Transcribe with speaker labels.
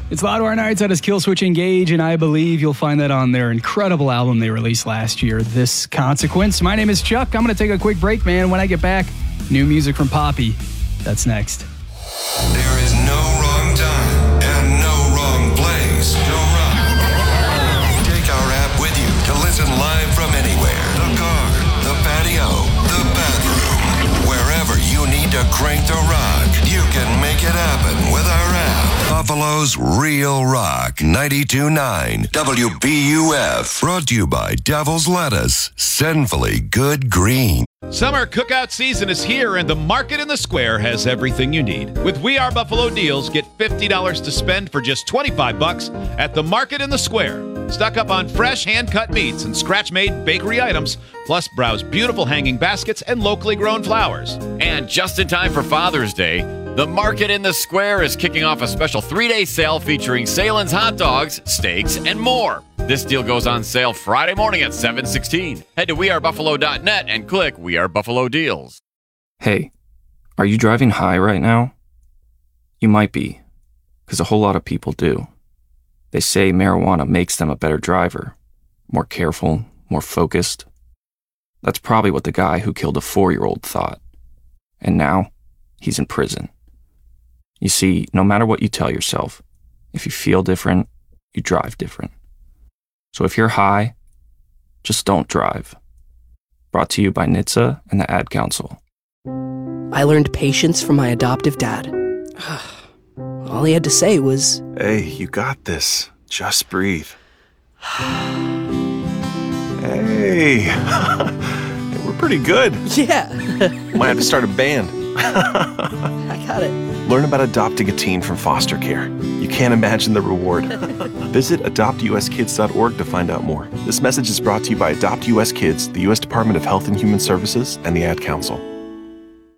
Speaker 1: It's Loudwire Nights out of Killswitch Engage, and I believe you'll find that on their incredible album they released last year, This Consequence. My name is Chuck. I'm going to take a quick break, man. When I get back, new music from Poppy. That's next.
Speaker 2: There is no wrong time and no wrong place to rock. Take our app with you to listen live from anywhere. The car, the patio, the bathroom. Wherever you need to crank the rock, you can make it happen with our app. Buffalo's Real Rock 92.9 WBUF. Brought to you by Devil's Lettuce. Sinfully good green.
Speaker 3: Summer cookout season is here, and the Market in the Square has everything you need. With We Are Buffalo deals, get $50 to spend for just $25 at the Market in the Square. Stock up on fresh hand-cut meats and scratch-made bakery items, plus browse beautiful hanging baskets and locally grown flowers.
Speaker 4: And just in time for Father's Day, the Market in the Square is kicking off a special 3-day sale featuring Salen's hot dogs, steaks, and more. This deal goes on sale Friday morning at 7/16. Head to wearebuffalo.net and click We Are Buffalo Deals.
Speaker 5: Hey, are you driving high right now? You might be, because a whole lot of people do. They say marijuana makes them a better driver, more careful, more focused. That's probably what the guy who killed a 4-year-old thought. And now, he's in prison. You see, no matter what you tell yourself, if you feel different, you drive different. So if you're high, just don't drive. Brought to you by NHTSA and the Ad Council.
Speaker 6: I learned patience from my adoptive dad. All he had to say was,
Speaker 7: "Hey, you got this. Just breathe." Hey, we're pretty good.
Speaker 6: yeah,
Speaker 7: Might have to start a band.
Speaker 6: I got it.
Speaker 7: Learn about adopting a teen from foster care. You can't imagine the reward. Visit adoptuskids.org to find out more. This message is brought to you by Adopt US Kids, the U.S. Department of Health and Human Services, and the Ad Council.